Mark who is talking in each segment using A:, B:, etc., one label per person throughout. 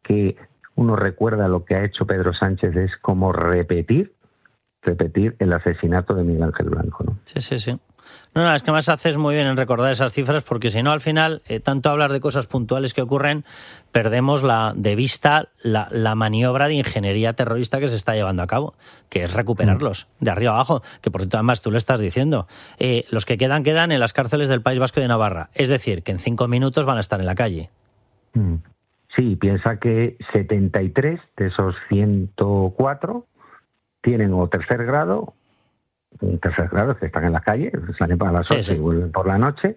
A: que uno recuerda lo que ha hecho Pedro Sánchez es como repetir el asesinato de Miguel Ángel Blanco, ¿no?
B: Sí. No, es que más haces muy bien en recordar esas cifras, porque si no, al final, tanto hablar de cosas puntuales que ocurren, perdemos de vista la maniobra de ingeniería terrorista que se está llevando a cabo, que es recuperarlos de arriba abajo, que por cierto, además, tú lo estás diciendo. Los que quedan en las cárceles del País Vasco y de Navarra. Es decir, que en 5 minutos van a estar en la calle.
A: Sí, piensa que 73 de esos 104 tienen o tercer grado que están en la calle, salen para las 8 y vuelven por la noche,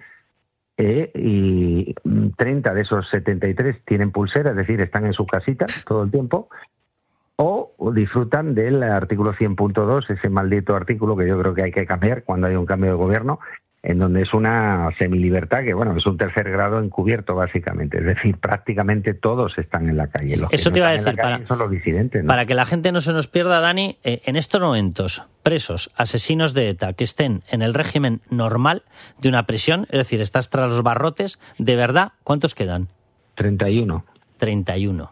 A: y 30 de esos 73 tienen pulsera, es decir, están en su casita todo el tiempo, o disfrutan del artículo 100.2, ese maldito artículo que yo creo que hay que cambiar cuando hay un cambio de gobierno, en donde es una semilibertad que, bueno, es un tercer grado encubierto, básicamente. Es decir, prácticamente todos están en la calle. Los
B: Eso te iba a decir,
A: son los disidentes, ¿no?
B: Para que la gente no se nos pierda, Dani, en estos momentos, presos, asesinos de ETA, que estén en el régimen normal de una prisión, es decir, estás tras los barrotes, de verdad, ¿cuántos quedan?
A: 31.
B: 31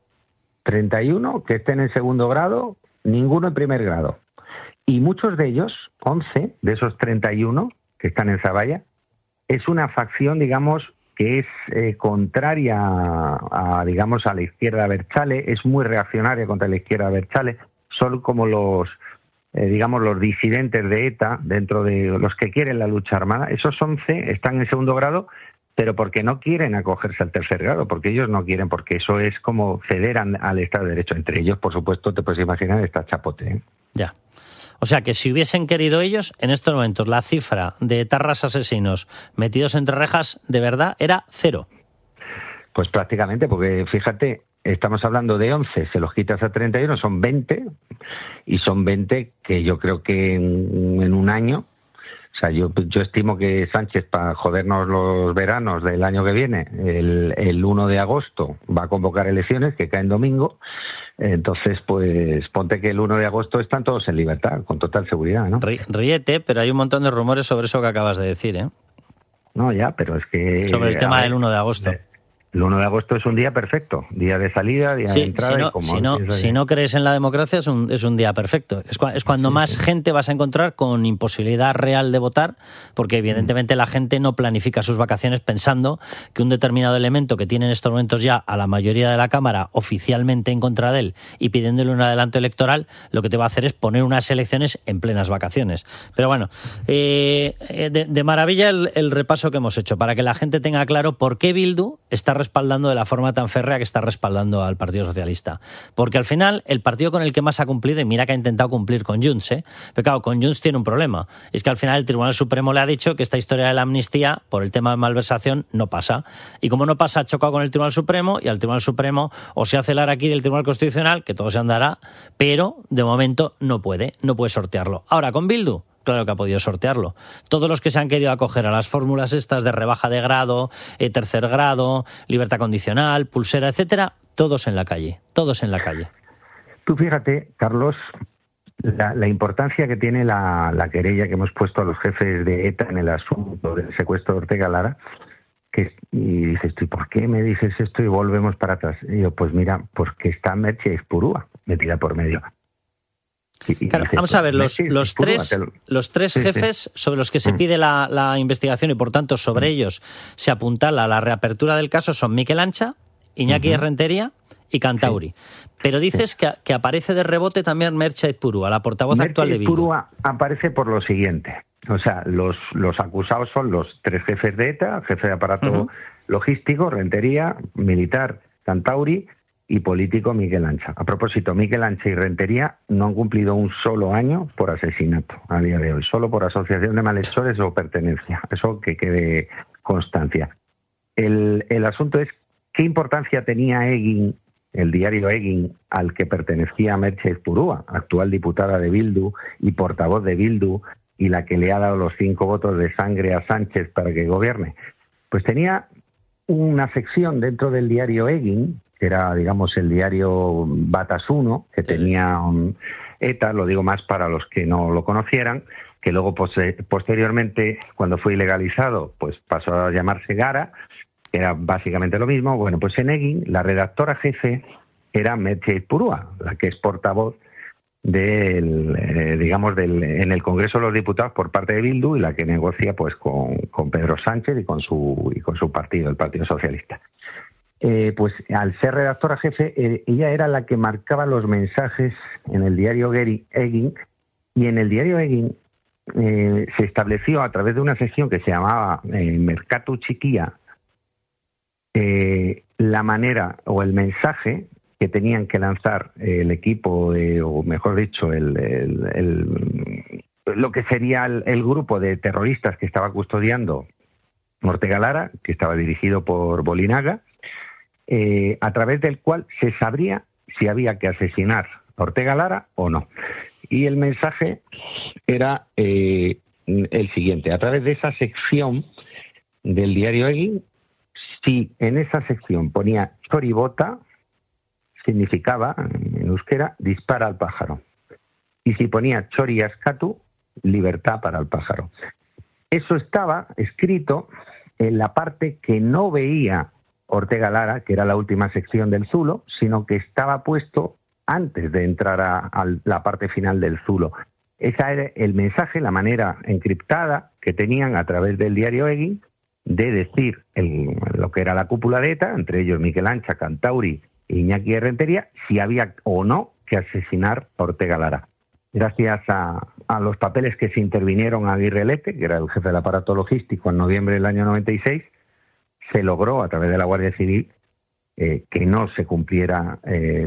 A: que estén en segundo grado, ninguno en primer grado. Y muchos de ellos, 11 de esos 31, que están en Zavalla, es una facción, digamos, que es contraria a la izquierda abertzale, es muy reaccionaria contra la izquierda abertzale, son como los disidentes de ETA, dentro de los que quieren la lucha armada. Esos 11 están en segundo grado, pero porque no quieren acogerse al tercer grado, porque ellos no quieren, porque eso es como ceder al Estado de Derecho. Entre ellos, por supuesto, te puedes imaginar, está Chapote, ¿eh?
B: Ya. O sea que si hubiesen querido ellos, en estos momentos la cifra de etarras asesinos metidos entre rejas, de verdad, era 0.
A: Pues prácticamente, porque fíjate, estamos hablando de 11, se los quitas a 31, son 20, y son 20 que yo creo que en un año, o sea, yo estimo que Sánchez, para jodernos los veranos del año que viene, el 1 de agosto va a convocar elecciones, que caen domingo. Entonces, pues ponte que el 1 de agosto están todos en libertad, con total seguridad, ¿no?
B: Ríete, pero hay un montón de rumores sobre eso que acabas de decir, ¿eh?
A: No, ya, pero es que...
B: Sobre el tema del 1 de agosto.
A: El 1 de agosto es un día perfecto, día de salida, día de entrada.
B: Si no crees en la democracia, es un día perfecto. Es cuando más gente vas a encontrar con imposibilidad real de votar, porque evidentemente la gente no planifica sus vacaciones pensando que un determinado elemento que tiene en estos momentos ya a la mayoría de la Cámara oficialmente en contra de él y pidiéndole un adelanto electoral, lo que te va a hacer es poner unas elecciones en plenas vacaciones. Pero bueno, de maravilla el repaso que hemos hecho, para que la gente tenga claro por qué Bildu está respaldando de la forma tan férrea que está respaldando al Partido Socialista. Porque al final, el partido con el que más ha cumplido, y mira que ha intentado cumplir con Junts, pero claro, con Junts tiene un problema. Es que al final el Tribunal Supremo le ha dicho que esta historia de la amnistía, por el tema de malversación, no pasa. Y como no pasa, ha chocado con el Tribunal Supremo, y al Tribunal Supremo o se hace el harakiri del Tribunal Constitucional, que todo se andará, pero de momento no puede sortearlo. Ahora, con Bildu, claro que ha podido sortearlo. Todos los que se han querido acoger a las fórmulas estas de rebaja de grado, tercer grado, libertad condicional, pulsera, etcétera, todos en la calle.
A: Tú fíjate, Carlos, la importancia que tiene la querella que hemos puesto a los jefes de ETA en el asunto del secuestro de Ortega Lara, y dices tú, ¿por qué me dices esto y volvemos para atrás? Y yo, pues mira, porque está Merche Ezpurúa metida por medio.
B: Claro, vamos a ver, los tres jefes sobre los que se pide la investigación y por tanto sobre ellos se apuntala la reapertura del caso son Mikel Ancha, Iñaki Rentería y Kantauri. Pero dices que aparece de rebote también Merche Ezpurúa, la portavoz actual de Bildu.
A: Ezpurúa aparece por lo siguiente. O sea, los acusados son los 3 jefes de ETA, jefe de aparato logístico, Rentería, militar, Kantauri, y político Mikel Ancha. A propósito, Mikel Ancha y Rentería no han cumplido un solo año por asesinato a día de hoy, solo por asociación de malhechores o pertenencia. Eso que quede constancia. El asunto es qué importancia tenía Egin, el diario Egin, al que pertenecía Merche Ezpurúa, actual diputada de Bildu y portavoz de Bildu, y la que le ha dado los 5 votos de sangre a Sánchez para que gobierne. Pues tenía una sección dentro del diario Egin, que era, digamos, el diario Batasuna, que tenía ETA, lo digo más para los que no lo conocieran, que luego posteriormente, cuando fue ilegalizado, pues pasó a llamarse Gara, que era básicamente lo mismo. Bueno, pues en Egin la redactora jefe era Merche Aizpurua, la que es portavoz en el Congreso de los Diputados por parte de Bildu y la que negocia pues con Pedro Sánchez y con su partido, el Partido Socialista. Pues al ser redactora jefe, ella era la que marcaba los mensajes en el diario Egin, y en el diario Egin se estableció a través de una sección que se llamaba Merkatu Txikia la manera o el mensaje que tenían que lanzar el equipo, o mejor dicho, lo que sería el grupo de terroristas que estaba custodiando Ortega Lara, que estaba dirigido por Bolinaga, a través del cual se sabría si había que asesinar a Ortega Lara o no. Y el mensaje era el siguiente: a través de esa sección del diario Egin, si en esa sección ponía choribota, significaba, en euskera, dispara al pájaro. Y si ponía chori askatu, libertad para el pájaro. Eso estaba escrito en la parte que no veía Ortega Lara, que era la última sección del zulo, sino que estaba puesto antes de entrar a la parte final del zulo. Ese era el mensaje, la manera encriptada que tenían a través del diario Egin de decir lo que era la cúpula de ETA, entre ellos Mikel Ancha, Kantauri e Iñaki Errentería, si había o no que asesinar a Ortega Lara. Gracias a los papeles que se intervinieron a Aguirre Lete, que era el jefe del aparato logístico en noviembre del año 96, se logró a través de la Guardia Civil que no se cumpliera,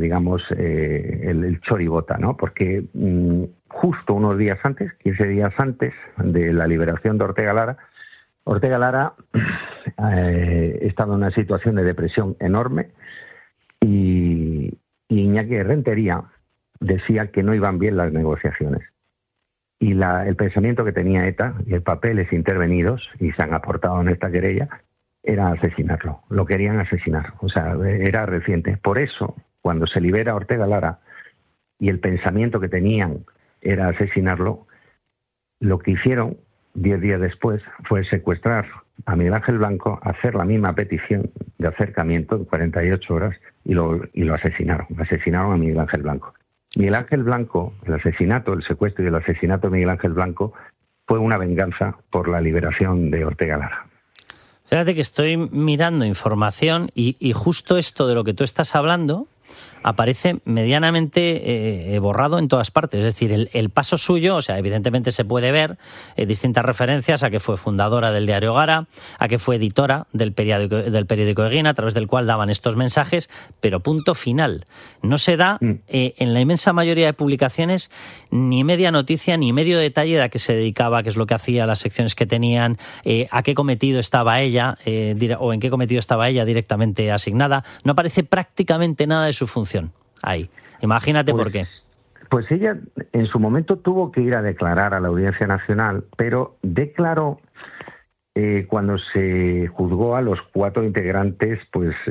A: el choribota, ¿no? Porque justo unos días antes, 15 días antes de la liberación de Ortega Lara estaba en una situación de depresión enorme, y Iñaki Errentería decía que no iban bien las negociaciones. Y el pensamiento que tenía ETA y el papeles intervenidos, y se han aportado en esta querella, era asesinarlo. Lo querían asesinar. O sea, era reciente. Por eso, cuando se libera Ortega Lara y el pensamiento que tenían era asesinarlo, lo que hicieron 10 días después fue secuestrar a Miguel Ángel Blanco, hacer la misma petición de acercamiento en 48 horas y lo asesinaron. Asesinaron a Miguel Ángel Blanco. Miguel Ángel Blanco, el secuestro y el asesinato de Miguel Ángel Blanco fue una venganza por la liberación de Ortega Lara.
B: Fíjate que estoy mirando información y justo esto de lo que tú estás hablando aparece medianamente borrado en todas partes. Es decir, el paso suyo, o sea, evidentemente se puede ver distintas referencias a que fue fundadora del diario Gara, a que fue editora del periódico Egin, a través del cual daban estos mensajes, pero punto final. No se da en la inmensa mayoría de publicaciones ni media noticia, ni medio detalle de a qué se dedicaba, qué es lo que hacía, las secciones que tenían, a qué cometido estaba ella, o en qué cometido estaba ella directamente asignada. No aparece prácticamente nada de su función ahí. Imagínate por qué.
A: Pues ella en su momento tuvo que ir a declarar a la Audiencia Nacional, pero declaró cuando se juzgó a los 4 integrantes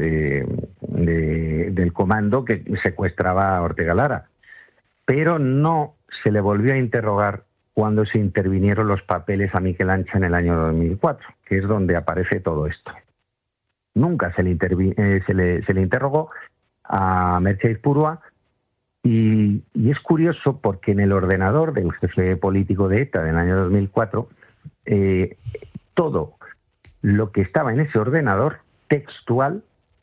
A: del comando que secuestraba a Ortega Lara. Pero no se le volvió a interrogar cuando se intervinieron los papeles a Mikel Ancha en el año 2004, que es donde aparece todo esto. Nunca se le interrogó a Merche Aizpurua, y es curioso porque en el ordenador del jefe político de ETA del año 2004, todo lo que estaba en ese ordenador textual,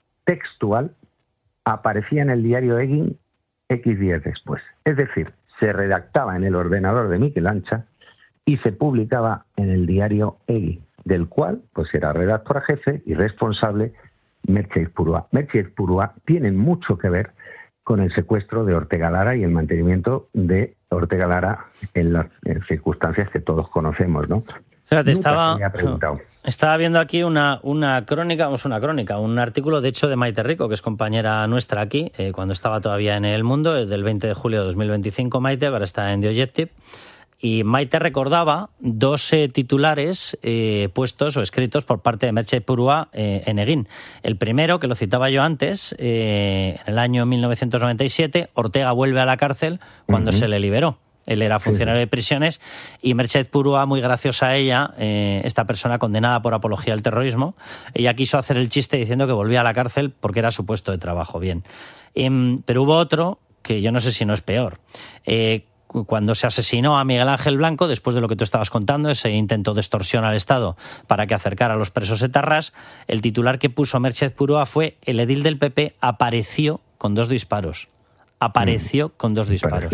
A: aparecía en el diario Egin X días después. Es decir, se redactaba en el ordenador de Mikel Ancha y se publicaba en el diario Egin, del cual pues era redactora jefe y responsable Merche Aizpurua. Merche Aizpurua tiene mucho que ver con el secuestro de Ortega Lara y el mantenimiento de Ortega Lara en las circunstancias que todos conocemos, ¿no?
B: Fíjate, estaba viendo aquí una crónica, un artículo de hecho de Maite Rico, que es compañera nuestra aquí, cuando estaba todavía en El Mundo, es del 20 de julio de 2025, Maite, ahora está en The Objective. Y Maite recordaba 2 titulares puestos o escritos por parte de Merche Aizpurua en Egin. El primero, que lo citaba yo antes, en el año 1997, Ortega vuelve a la cárcel cuando se le liberó. Él era funcionario de prisiones y Merched Purúa, muy graciosa a ella, esta persona condenada por apología al terrorismo, ella quiso hacer el chiste diciendo que volvía a la cárcel porque era su puesto de trabajo. Bien. Pero hubo otro que yo no sé si no es peor. Cuando se asesinó a Miguel Ángel Blanco, después de lo que tú estabas contando, ese intento de extorsión al Estado para que acercara a los presos etarras, el titular que puso Merched Purúa fue: el edil del PP apareció con 2 disparos. Apareció con 2 disparos.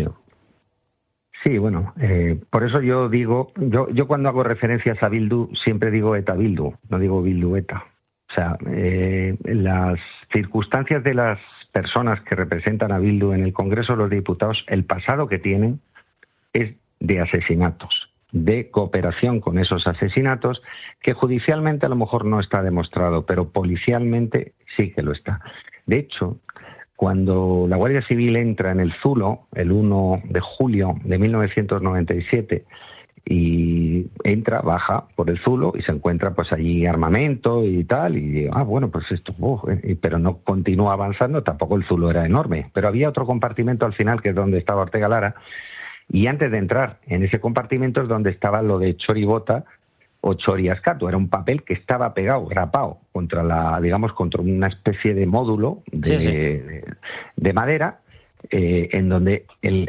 A: Sí, bueno, por eso yo digo, yo cuando hago referencias a Bildu siempre digo ETA Bildu, no digo Bildu ETA. O sea, las circunstancias de las personas que representan a Bildu en el Congreso de los Diputados, el pasado que tienen es de asesinatos, de cooperación con esos asesinatos, que judicialmente a lo mejor no está demostrado, pero policialmente sí que lo está. De hecho, cuando la Guardia Civil entra en el Zulo, el 1 de julio de 1997, y baja por el Zulo y se encuentra pues allí armamento y tal, y bueno, pues esto, pero no continúa avanzando, tampoco el Zulo era enorme, pero había otro compartimento al final que es donde estaba Ortega Lara, y antes de entrar en ese compartimento es donde estaba lo de Choribota o Choriascato, era un papel que estaba pegado, grapado, contra una especie de módulo de madera, en donde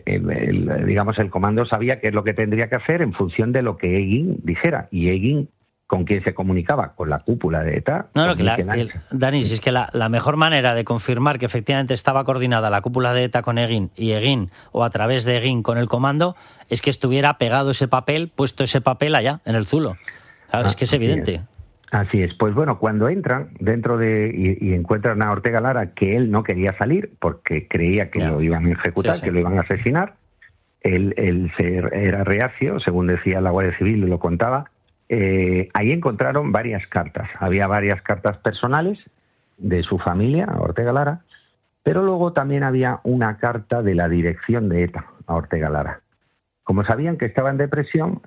A: el comando sabía qué es lo que tendría que hacer en función de lo que Egin dijera, y Egin ¿con quién se comunicaba? Con la cúpula de ETA.
B: No, Dani, si es que la mejor manera de confirmar que efectivamente estaba coordinada la cúpula de ETA con Egin y Egin, o a través de Egin con el comando, es que estuviera pegado ese papel, puesto ese papel allá, en el Zulo. Claro, es que es evidente.
A: Así es. Pues bueno, cuando entran dentro y encuentran a Ortega Lara, que él no quería salir porque creía que lo iban a ejecutar, que lo iban a asesinar, él era reacio, según decía la Guardia Civil y lo contaba. Ahí encontraron varias cartas. Había varias cartas personales de su familia, a Ortega Lara, pero luego también había una carta de la dirección de ETA a Ortega Lara. Como sabían que estaba en depresión,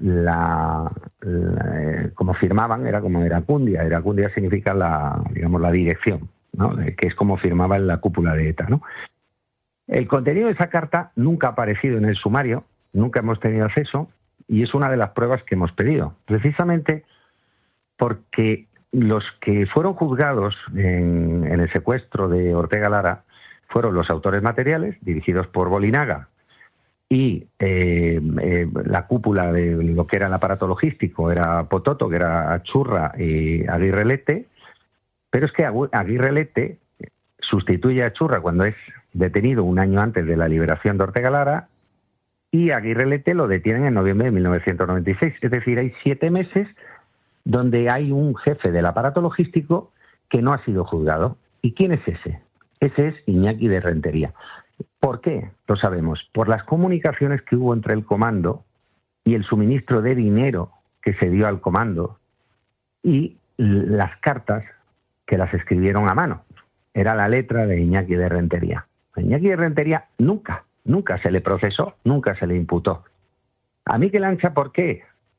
A: como firmaban, era como Eracundia. Eracundia significa la dirección, ¿no? Que es como firmaba en la cúpula de ETA, ¿no? El contenido de esa carta nunca ha aparecido en el sumario, nunca hemos tenido acceso, y es una de las pruebas que hemos pedido, precisamente porque los que fueron juzgados en el secuestro de Ortega Lara fueron los autores materiales, dirigidos por Bolinaga, y la cúpula de lo que era el aparato logístico era Pototo, que era Achurra y Aguirre Lete, pero es que Aguirre Lete sustituye a Achurra cuando es detenido un año antes de la liberación de Ortega Lara, y Aguirre Lete lo detienen en noviembre de 1996. Es decir, hay 7 meses donde hay un jefe del aparato logístico que no ha sido juzgado. ¿Y quién es ese? Ese es Iñaki de Rentería. ¿Por qué? Lo sabemos. Por las comunicaciones que hubo entre el comando y el suministro de dinero que se dio al comando y las cartas que las escribieron a mano. Era la letra de Iñaki de Rentería. A Iñaki de Rentería nunca se le procesó, nunca se le imputó. A Miquel Ancha, ¿por qué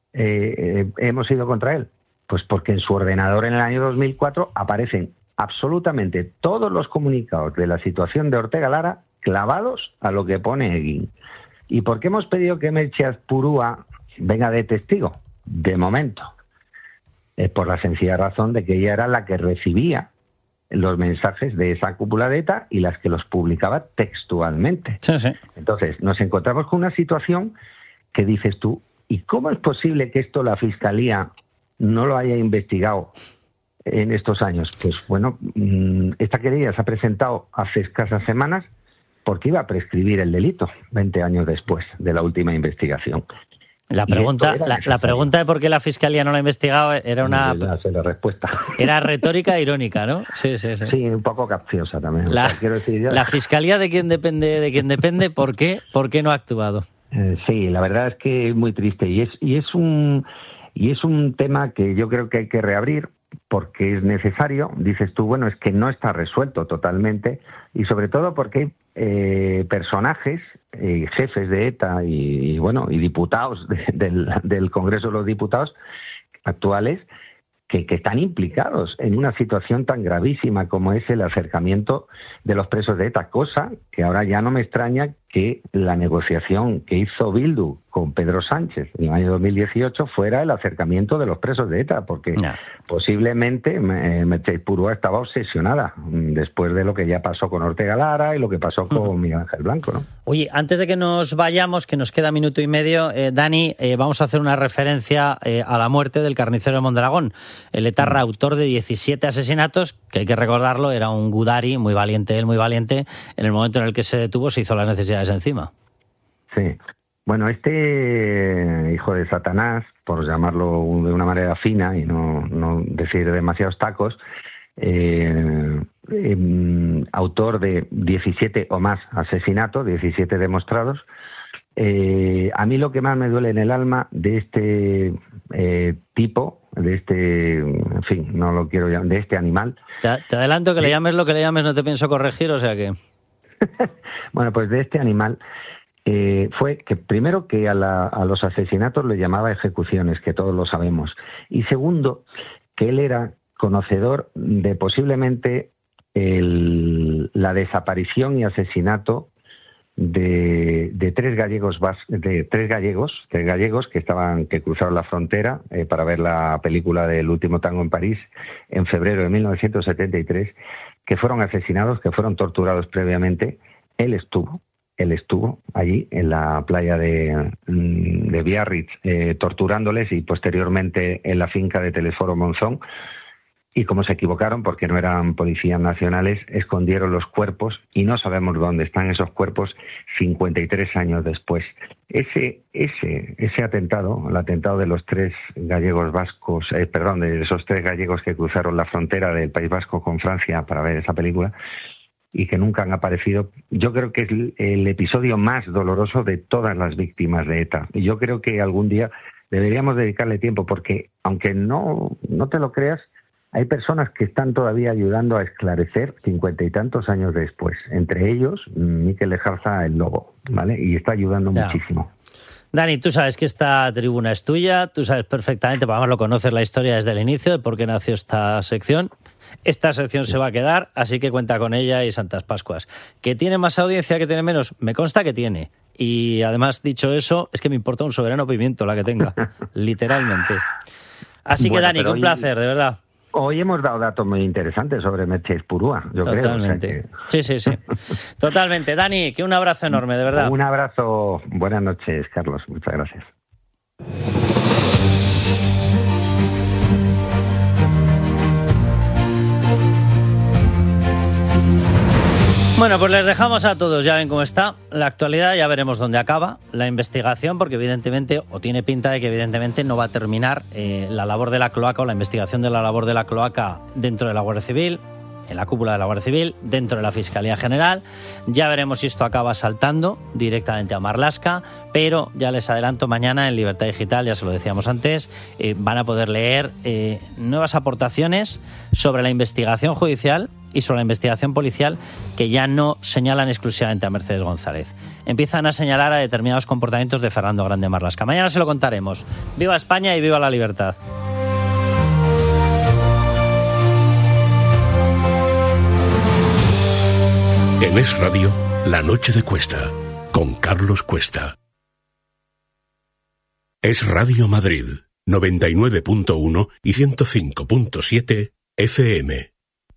A: hemos ido contra él? Pues porque en su ordenador en el año 2004 aparecen absolutamente todos los comunicados de la situación de Ortega Lara clavados a lo que pone Egin. ¿Y por qué hemos pedido que Merched Purúa venga de testigo? De momento. Es por la sencilla razón de que ella era la que recibía los mensajes de esa cúpula de ETA y las que los publicaba textualmente.
B: Sí, sí.
A: Entonces, nos encontramos con una situación que dices tú, ¿y cómo es posible que esto la Fiscalía no lo haya investigado en estos años? Pues bueno, esta querella se ha presentado hace escasas semanas porque iba a prescribir el delito 20 años después de la última investigación.
B: La pregunta de por qué la Fiscalía no lo ha investigado era una...
A: La respuesta.
B: Era retórica e irónica, ¿no? Sí.
A: Sí, un poco capciosa también.
B: La Fiscalía de quien depende, ¿por qué no ha actuado?
A: Sí, la verdad es que es muy triste y es un tema que yo creo que hay que reabrir porque es necesario. Dices tú, bueno, es que no está resuelto totalmente y sobre todo porque hay personajes, jefes de ETA y diputados del Congreso de los Diputados actuales que están implicados en una situación tan gravísima como es el acercamiento de los presos de ETA, cosa que ahora ya no me extraña que la negociación que hizo Bildu con Pedro Sánchez en el año 2018 fuera el acercamiento de los presos de ETA, porque posiblemente Mercedes Purúa estaba obsesionada después de lo que ya pasó con Ortega Lara y lo que pasó con Miguel Ángel Blanco, ¿no?
B: Oye, antes de que nos vayamos, que nos queda minuto y medio, Dani, vamos a hacer una referencia a la muerte del carnicero de Mondragón, el etarra autor de 17 asesinatos, que hay que recordarlo, era un gudari, muy valiente, en el momento en el que se detuvo se hizo las necesidades encima.
A: Sí. Bueno, este hijo de Satanás, por llamarlo de una manera fina y no decir demasiados tacos, autor de 17 o más asesinatos, 17 demostrados. A mí lo que más me duele en el alma de este tipo, de este, en fin, no lo quiero llamar, de este animal.
B: Te adelanto que le llames lo que le llames, no te pienso corregir, o sea que...
A: Bueno, pues de este animal fue que primero que a los asesinatos le llamaba ejecuciones, que todos lo sabemos, y segundo que él era conocedor de posiblemente la desaparición y asesinato de tres gallegos que cruzaron la frontera para ver la película del Último Tango en París en febrero de 1973, que fueron asesinados, que fueron torturados previamente. Él estuvo allí en la playa de Biarritz torturándoles, y posteriormente en la finca de Telesforo Monzón. Y como se equivocaron, porque no eran policías nacionales, escondieron los cuerpos y no sabemos dónde están esos cuerpos 53 años después. Ese atentado, el atentado de los tres gallegos vascos, de esos tres gallegos que cruzaron la frontera del País Vasco con Francia para ver esa película y que nunca han aparecido, yo creo que es el episodio más doloroso de todas las víctimas de ETA. Y yo creo que algún día deberíamos dedicarle tiempo, porque aunque no te lo creas, hay personas que están todavía ayudando a esclarecer 50 y tantos años después. Entre ellos, Mikel Lejarza, el Lobo, ¿vale? Y está ayudando muchísimo.
B: Dani, tú sabes que esta tribuna es tuya, tú sabes perfectamente, además lo conoces la historia desde el inicio, de por qué nació esta sección. Esta sección se va a quedar, así que cuenta con ella y Santas Pascuas. ¿Que tiene más audiencia, que tiene menos? Me consta que tiene. Y además, dicho eso, es que me importa un soberano pimiento la que tenga, literalmente. Así que, Dani, un placer, de verdad.
A: Hoy hemos dado datos muy interesantes sobre Mercedes Purúa, yo creo.
B: Totalmente. O sea que... Sí. Totalmente. Dani, que un abrazo enorme, de verdad.
A: Un abrazo. Buenas noches, Carlos. Muchas gracias.
B: Bueno, pues les dejamos a todos, ya ven cómo está la actualidad, ya veremos dónde acaba la investigación, porque evidentemente, o tiene pinta de que evidentemente no va a terminar la labor de la cloaca o la investigación de la labor de la cloaca dentro de la Guardia Civil, en la cúpula de la Guardia Civil, dentro de la Fiscalía General. Ya veremos si esto acaba saltando directamente a Marlaska, pero ya les adelanto, mañana en Libertad Digital, ya se lo decíamos antes, van a poder leer nuevas aportaciones sobre la investigación judicial y sobre la investigación policial, que ya no señalan exclusivamente a Mercedes González. Empiezan a señalar a determinados comportamientos de Fernando Grande Marlaska. Mañana se lo contaremos. ¡Viva España y viva la libertad!
C: En Es Radio, La Noche de Cuesta, con Carlos Cuesta. Es Radio Madrid, 99.1 y 105.7 FM.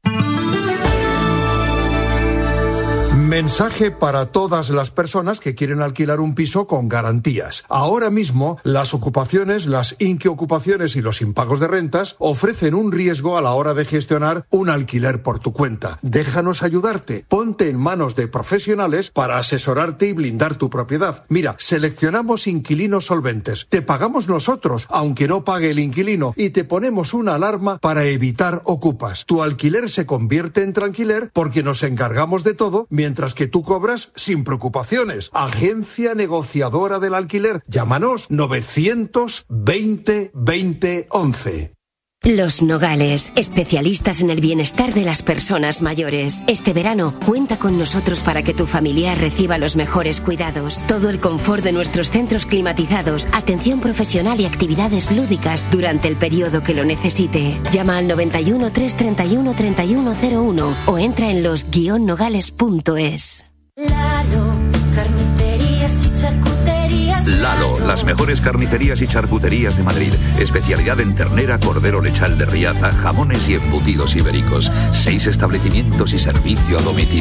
D: Mensaje para todas las personas que quieren alquilar un piso con garantías. Ahora mismo, las ocupaciones, las inquiocupaciones y los impagos de rentas ofrecen un riesgo a la hora de gestionar un alquiler por tu cuenta. Déjanos ayudarte. Ponte en manos de profesionales para asesorarte y blindar tu propiedad. Mira, seleccionamos inquilinos solventes. Te pagamos nosotros, aunque no pague el inquilino, y te ponemos una alarma para evitar ocupas. Tu alquiler se convierte en tranquiler porque nos encargamos de todo, mientras que tú cobras sin preocupaciones. Agencia negociadora del alquiler. Llámanos 920 20 11.
E: Los Nogales, especialistas en el bienestar de las personas mayores. Este verano, cuenta con nosotros para que tu familiar reciba los mejores cuidados. Todo el confort de nuestros centros climatizados, atención profesional y actividades lúdicas durante el periodo que lo necesite. Llama al 91 331 3101 o entra en los-nogales.es.
F: Lalo, carnicería. Lalo, las mejores carnicerías y charcuterías de Madrid. Especialidad en ternera, cordero lechal de Riaza, jamones y embutidos ibéricos. 6 establecimientos y servicio a domicilio.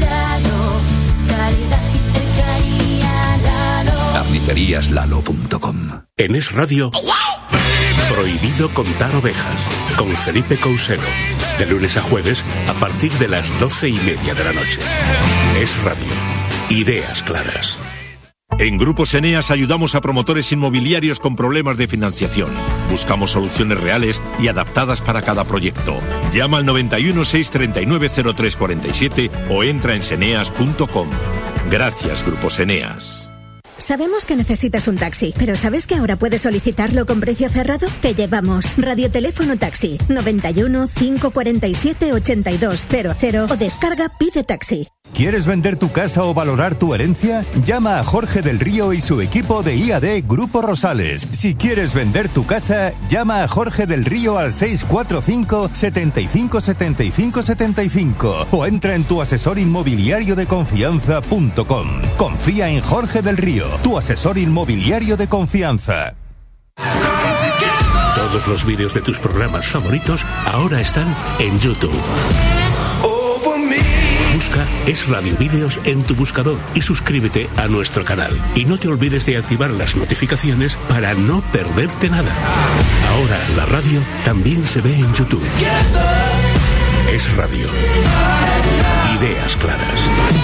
F: Carniceríaslalo.com.
C: En Es Radio, Prohibido contar ovejas, con Felipe Couselo. De lunes a jueves, a partir de las 12:30 de la noche. Es Radio. Ideas claras.
G: En Grupos Eneas ayudamos a promotores inmobiliarios con problemas de financiación. Buscamos soluciones reales y adaptadas para cada proyecto. Llama al 91 639 0347 o entra en seneas.com. Gracias, Grupos Eneas.
H: Sabemos que necesitas un taxi, pero ¿sabes que ahora puedes solicitarlo con precio cerrado? Te llevamos Radioteléfono Taxi 91 547 8200 o descarga Pide Taxi.
I: ¿Quieres vender tu casa o valorar tu herencia? Llama a Jorge del Río y su equipo de IAD Grupo Rosales. Si quieres vender tu casa, llama a Jorge del Río al 645 75 75 75 o entra en tu asesor inmobiliario de confianza.com. Confía en Jorge del Río, tu asesor inmobiliario de confianza.
C: Todos los vídeos de tus programas favoritos ahora están en YouTube. Busca Es Radio Vídeos en tu buscador y suscríbete a nuestro canal. Y no te olvides de activar las notificaciones para no perderte nada. Ahora la radio también se ve en YouTube. Es Radio. Ideas claras.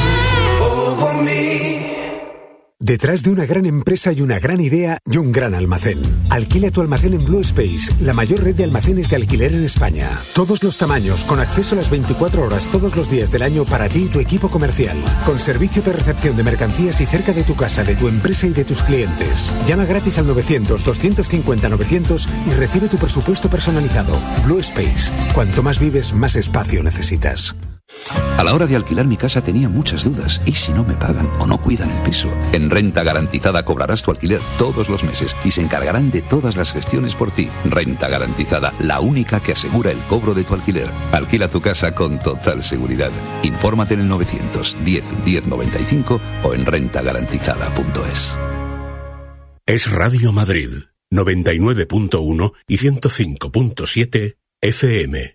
J: Detrás de una gran empresa hay una gran idea y un gran almacén. Alquila tu almacén en Blue Space, la mayor red de almacenes de alquiler en España. Todos los tamaños, con acceso a las 24 horas todos los días del año para ti y tu equipo comercial. Con servicio de recepción de mercancías y cerca de tu casa, de tu empresa y de tus clientes. Llama gratis al 900-250-900 y recibe tu presupuesto personalizado. Blue Space. Cuanto más vives, más espacio necesitas.
F: A la hora de alquilar mi casa tenía muchas dudas. ¿Y si no me pagan o no cuidan el piso? En Renta Garantizada cobrarás tu alquiler todos los meses y se encargarán de todas las gestiones por ti. Renta Garantizada, la única que asegura el cobro de tu alquiler. Alquila tu casa con total seguridad. Infórmate en el 910 1095 o en rentagarantizada.es.
C: Es Radio Madrid, 99.1 y 105.7 FM.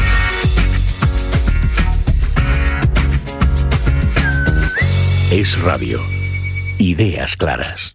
C: Es Radio. Ideas claras.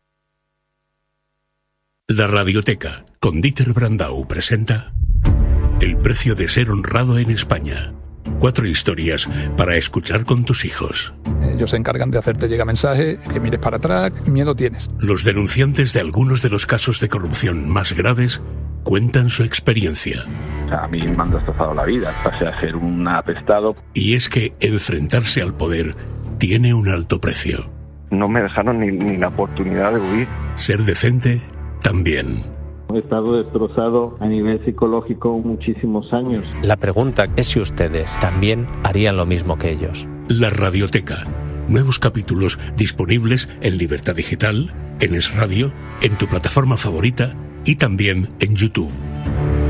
C: La Radioteca, con Dieter Brandau, presenta El precio de ser honrado en España. 4 historias para escuchar con tus hijos.
K: Ellos se encargan de hacerte llegar mensaje, que mires para atrás, miedo tienes.
C: Los denunciantes de algunos de los casos de corrupción más graves cuentan su experiencia.
L: A mí me han destrozado la vida, pasé a ser un apestado.
C: Y es que enfrentarse al poder tiene un alto precio.
L: No me dejaron ni la oportunidad de huir.
C: Ser decente también.
M: He estado destrozado a nivel psicológico muchísimos años.
N: La pregunta es si ustedes también harían lo mismo que ellos.
C: La Radioteca. Nuevos capítulos disponibles en Libertad Digital, en Es Radio, en tu plataforma favorita y también en YouTube.